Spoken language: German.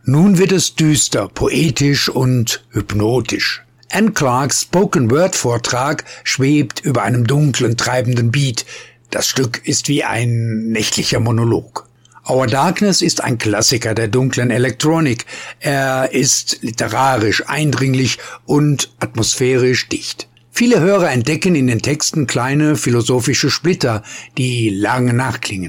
Nun wird es düster, poetisch und hypnotisch. Anne Clarks Spoken-Word-Vortrag schwebt über einem dunklen, treibenden Beat. Das Stück ist wie ein nächtlicher Monolog. Our Darkness ist ein Klassiker der dunklen Elektronik. Er ist literarisch, eindringlich und atmosphärisch dicht. Viele Hörer entdecken in den Texten kleine philosophische Splitter, die lange nachklingen.